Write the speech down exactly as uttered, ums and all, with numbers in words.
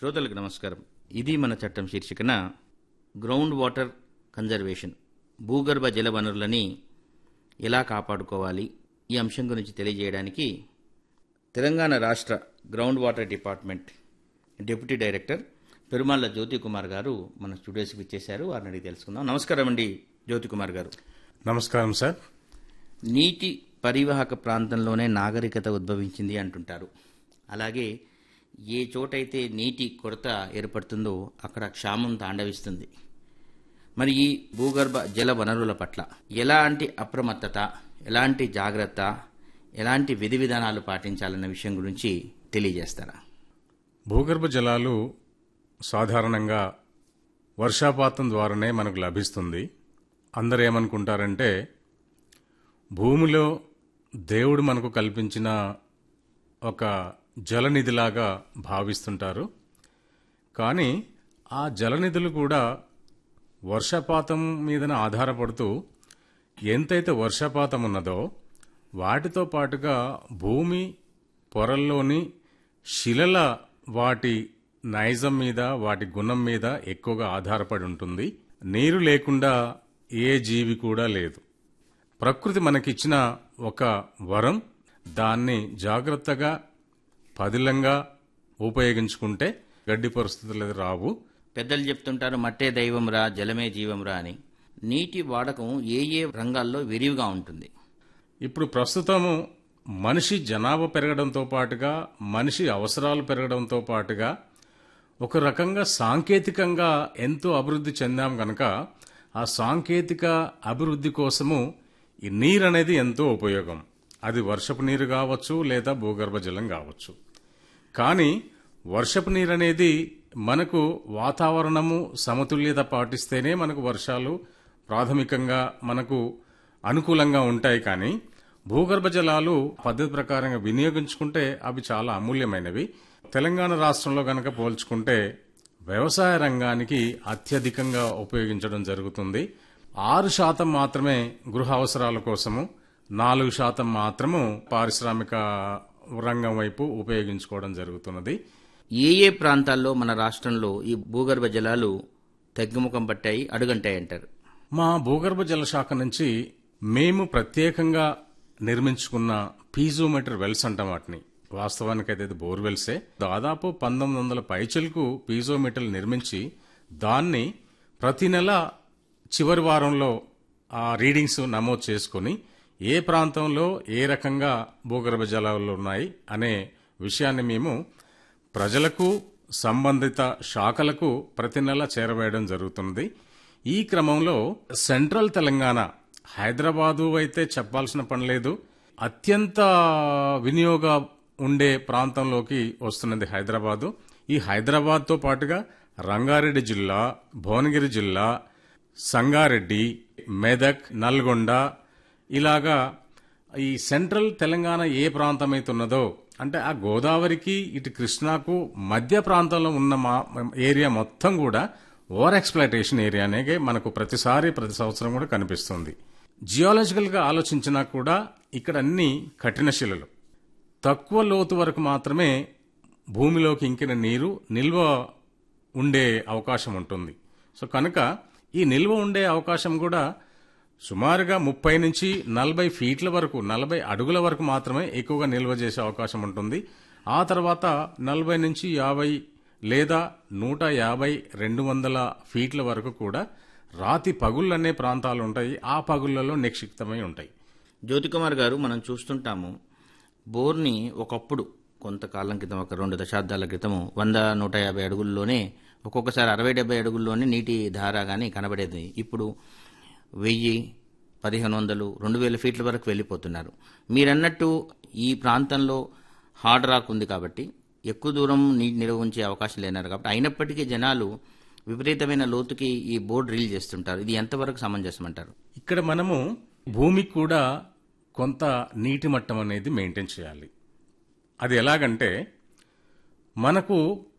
శ్రోతలకు నమస్కారం. ఇది మన చట్టం శీర్షికన గ్రౌండ్ వాటర్ కన్జర్వేషన్, భూగర్భ జల వనరులని ఎలా కాపాడుకోవాలి, ఈ అంశం గురించి తెలియజేయడానికి తెలంగాణ రాష్ట్ర ground water department deputy director పెరుమాళ్ల జ్యోతి కుమార్ గారు మన స్టూడియోస్కి ఇచ్చేశారు. వారిని అడిగి తెలుసుకుందాం. నమస్కారం అండి జ్యోతి కుమార్ గారు. నమస్కారం సార్. నీటి పరివాహక ప్రాంతంలోనే నాగరికత ఉద్భవించింది అంటుంటారు. అలాగే ఏ చోటైతే నీటి కొరత ఏర్పడుతుందో అక్కడ క్షామం తాండవిస్తుంది. మరి ఈ భూగర్భ జల వనరుల పట్ల ఎలాంటి అప్రమత్తత, ఎలాంటి జాగ్రత్త, ఎలాంటి విధి విధానాలు పాటించాలన్న విషయం గురించి తెలియజేస్తారా? భూగర్భ జలాలు సాధారణంగా వర్షాపాతం ద్వారానే మనకు లభిస్తుంది. అందరూ ఏమనుకుంటారంటే భూమిలో దేవుడు మనకు కల్పించిన ఒక జలనిధిలాగా భావిస్తుంటారు. కానీ ఆ జలనిధులు కూడా వర్షపాతం మీదన ఆధారపడుతూ ఎంతైతే వర్షపాతం ఉన్నదో వాటితో పాటుగా భూమి పొరల్లోని శిలల వాటి నైజం మీద, వాటి గుణం మీద ఎక్కువగా ఆధారపడి ఉంటుంది. నీరు లేకుండా ఏ జీవి కూడా లేదు. ప్రకృతి మనకిచ్చిన ఒక వరం, దాన్ని జాగ్రత్తగా పదిలంగా ఉపయోగించుకుంటే గడ్డి పరిస్థితులు రావు. పెద్దలు చెప్తుంటారు మట్టే దైవంరా, జలమే జీవంరా అని. నీటి వాడకం ఏ ఏ రంగాల్లో విరివిగా ఉంటుంది? ఇప్పుడు ప్రస్తుతము మనిషి జనాభా పెరగడంతో పాటుగా, మనిషి అవసరాలు పెరగడంతో పాటుగా ఒక రకంగా సాంకేతికంగా ఎంతో అభివృద్ధి చెందాం కనుక ఆ సాంకేతిక అభివృద్ధి కోసము ఈ నీరు అనేది ఎంతో ఉపయోగం. అది వర్షపు నీరు కావచ్చు, లేదా భూగర్భ జలం కావచ్చు. కానీ వర్షపు నీరు అనేది మనకు వాతావరణము సమతుల్యత పాటిస్తేనే మనకు వర్షాలు ప్రాథమికంగా మనకు అనుకూలంగా ఉంటాయి. కానీ భూగర్భ జలాలు పద్ధతి ప్రకారంగా వినియోగించుకుంటే అవి చాలా అమూల్యమైనవి. తెలంగాణ రాష్ట్రంలో గనక పోల్చుకుంటే వ్యవసాయ రంగానికి అత్యధికంగా ఉపయోగించడం జరుగుతుంది. ఆరు శాతం మాత్రమే గృహ అవసరాల కోసము, నాలుగు శాతం మాత్రము పారిశ్రామిక రంగం వైపు ఉపయోగించుకోవడం జరుగుతున్నది. ఏ ఏ ప్రాంతాల్లో మన రాష్ట్రంలో ఈ భూగర్భ జలాలు తగ్గుముఖం పట్టాయి, అడుగంటాయి అంటారు? మా భూగర్భ జల శాఖ నుంచి మేము ప్రత్యేకంగా నిర్మించుకున్న పీజోమీటర్ వెల్స్ అంటాం వాటిని. వాస్తవానికైతే ఇది బోర్వెల్సే. దాదాపు పంతొమ్మిది వందల పైచలకు పీజోమీటర్లు నిర్మించి దాన్ని ప్రతి నెల చివరి వారంలో ఆ రీడింగ్స్ నమోదు చేసుకుని ఏ ప్రాంతంలో ఏ రకంగా భూగర్భ జలాలు ఉన్నాయి అనే విషయాన్ని మేము ప్రజలకు, సంబంధిత శాఖలకు ప్రతి నెల చేరవేయడం జరుగుతుంది. ఈ క్రమంలో సెంట్రల్ తెలంగాణ, హైదరాబాదు అయితే చెప్పాల్సిన పని లేదు, అత్యంత వినియోగ ఉండే ప్రాంతంలోకి వస్తున్నది హైదరాబాదు. ఈ హైదరాబాద్తో పాటుగా రంగారెడ్డి జిల్లా, భువనగిరి జిల్లా, సంగారెడ్డి, మెదక్, నల్గొండ, ఇలాగా ఈ సెంట్రల్ తెలంగాణ ఏ ప్రాంతం అయితే ఉన్నదో, అంటే ఆ గోదావరికి ఇటు కృష్ణాకు మధ్య ప్రాంతంలో ఉన్న మా ఏరియా మొత్తం కూడా ఓవర్ ఎక్స్ప్లాయిటేషన్ ఏరియానే మనకు ప్రతిసారి ప్రతి సంవత్సరం కూడా కనిపిస్తుంది. జియాలజికల్ గా ఆలోచించినా కూడా ఇక్కడ అన్ని కఠిన శిలలు. తక్కువ లోతు వరకు మాత్రమే భూమిలోకి ఇంకిన నీరు నిల్వ ఉండే అవకాశం ఉంటుంది. సో కనుక ఈ నిల్వ ఉండే అవకాశం కూడా సుమారుగా ముప్పై నుంచి నలభై ఫీట్ల వరకు, నలభై అడుగుల వరకు మాత్రమే ఎక్కువగా నిల్వ చేసే అవకాశం ఉంటుంది. ఆ తర్వాత నలభై నుంచి యాభై లేదా నూట యాభై రెండు వందల ఫీట్ల వరకు కూడా రాతి పగుళ్ళు అనే ప్రాంతాలు ఉంటాయి. ఆ పగుళ్లలో నిక్షిప్తమై ఉంటాయి. జ్యోతికుమార్ గారు, మనం చూస్తుంటాము బోర్ని ఒకప్పుడు కొంతకాలం క్రితం, ఒక రెండు దశాబ్దాల క్రితము వంద నూట యాభై అడుగుల్లోనే, ఒక్కొక్కసారి అరవై డెబ్బై అడుగుల్లోనే నీటి ధార కానీ కనబడేది. ఇప్పుడు వెయ్యి, పదిహేను వందలు, రెండు వేల ఫీట్ల వరకు వెళ్ళిపోతున్నారు. మీరన్నట్టు ఈ ప్రాంతంలో హార్డ్ రాక్ ఉంది కాబట్టి ఎక్కువ దూరం నీటి నిల్వ ఉంచే అవకాశం లేనారు కాబట్టి, అయినప్పటికీ జనాలు విపరీతమైన లోతుకి ఈ బోర్డు డ్రిల్ చేస్తుంటారు. ఇది ఎంతవరకు సమంజసం అంటారు? ఇక్కడ మనము భూమికి కూడా కొంత నీటి మట్టం అనేది మెయింటైన్ చేయాలి. అది ఎలాగంటే మనకు